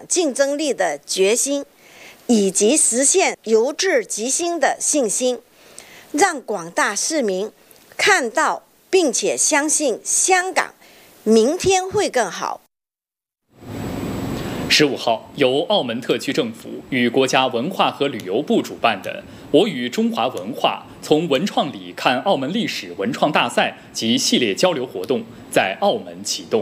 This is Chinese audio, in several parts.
竞争力的决心，以及实现由治及兴的信心，让广大市民看到并且相信香港明天会更好。 15号，由澳门特区政府与国家文化和旅游部主办的“我与中华文化：从文创里看澳门历史”文创大赛及系列交流活动在澳门启动。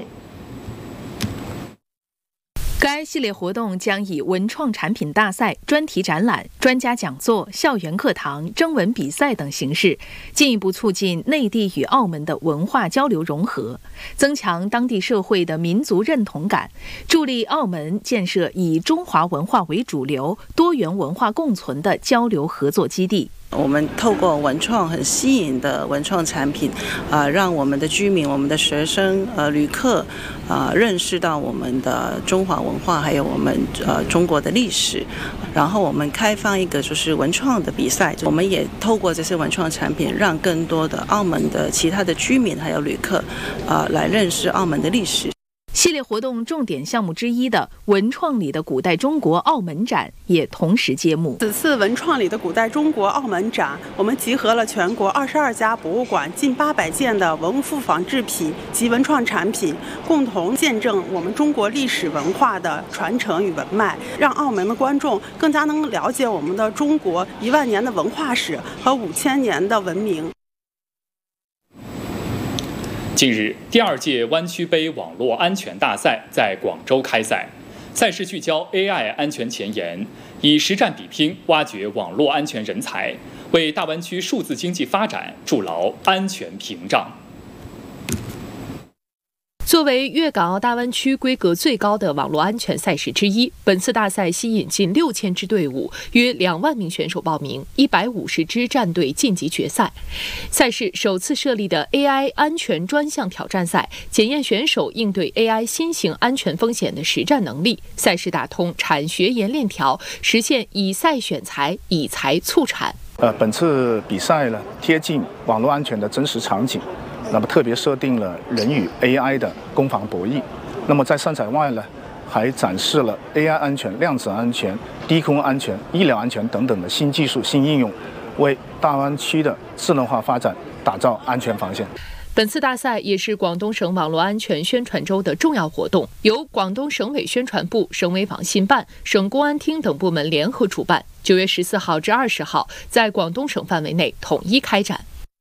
该系列活动将以文创产品大赛、专题展览、专家讲座、校园课堂、征文比赛等形式，进一步促进内地与澳门的文化交流融合，增强当地社会的民族认同感，助力澳门建设以中华文化为主流、多元文化共存的交流合作基地。 我们透过文创很吸引的文创产品，让我们的居民、我们的学生、旅客，认识到我们的中华文化，还有我们中国的历史。然后我们开放一个就是文创的比赛，我们也透过这些文创产品，让更多的澳门的其他的居民还有旅客，来认识澳门的历史。 系列活动重点项目之一的文创里的古代中国澳门展也同时揭幕。 此次文创里的古代中国澳门展，我们集合了全国22家博物馆近800件的文物复仿制品及文创产品，共同见证我们中国历史文化的传承与文脉，让澳门的观众更加能了解我们的中国1万年的文化史和5000年的文明。 近日，第2届湾区杯网络安全大赛在广州开赛。赛事聚焦 AI 安全前沿，以实战比拼挖掘网络安全人才，为大湾区数字经济发展筑牢安全屏障。 作为粤港澳大湾区规格最高的网络安全赛事之一，本次大赛吸引近6000支队伍，约2万名选手报名，150支战队晋级决赛。赛事首次设立的 AI 安全专项挑战赛，检验选手应对 AI 新型安全风险的实战能力。赛事打通产学研链条，实现以赛选材，以材促产。 本次比赛呢，贴近网络安全的真实场景。那么特别设定了人与 AI 的攻防博弈。那么在赛场外呢，还展示了 AI 安全、量子安全、低空安全、医疗安全等等的新技术、新应用，为大湾区的智能化发展打造安全防线。 本次大赛也是广东省网络安全宣传周的重要活动，由广东省委宣传部、省委网信办、省公安厅等部门联合主办。9月14号至20号，在广东省范围内统一开展。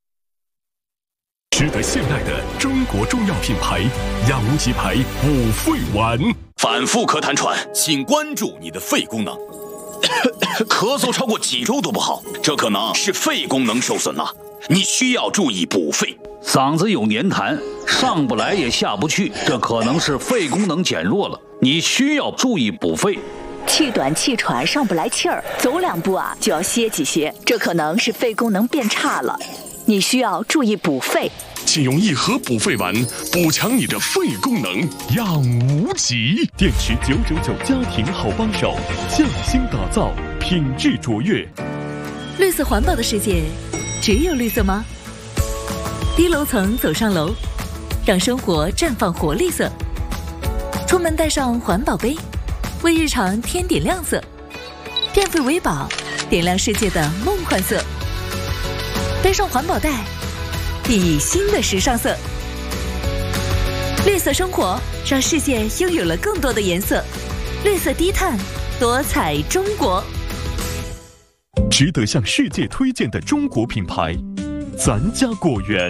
值得信赖的中国中药品牌养无极牌补肺丸。 反复咳痰喘，请关注你的肺功能。咳嗽超过几周都不好，这可能是肺功能受损了，你需要注意补肺。 嗓子有黏痰，上不来也下不去，这可能是肺功能减弱了，你需要注意补肺。 气短气喘，上不来气儿，走2步就要歇几歇，这可能是肺功能变差了，你需要注意补肺。 请用1盒补肺丸补强你的肺功能，养无极。电池999家庭好帮手，匠心打造，品质卓越。 绿色环保的世界，只有绿色吗？低楼层走上楼，让生活绽放活力色。出门带上环保杯，为日常添点亮色。电费为宝，点亮世界的梦幻色。背上环保袋，熠熠新的时尚色。绿色生活，让世界拥有了更多的颜色。绿色低碳，多彩中国。 值得向世界推荐的中国品牌，咱家果园。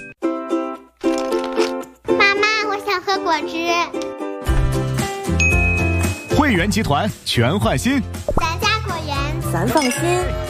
妈妈，我想喝果汁。 汇源集团全换新， 咱家果园， 咱放心。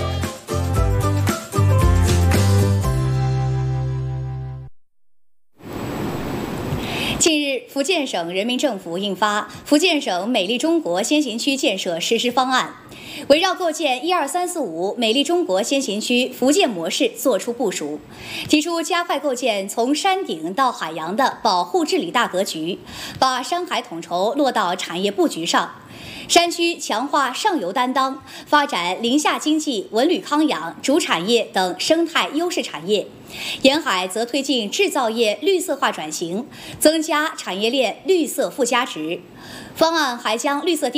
近日，福建省人民政府印发《福建省美丽中国先行区建设实施方案》，围绕构建12345美丽中国先行区福建模式作出部署，提出加快构建从山顶到海洋的保护治理大格局，把山海统筹落到产业布局上。山区强化上游担当，发展林下经济、文旅康养、主产业等生态优势产业；沿海则推进制造业绿色化转型，增加产业链绿色附加值。方案还将绿色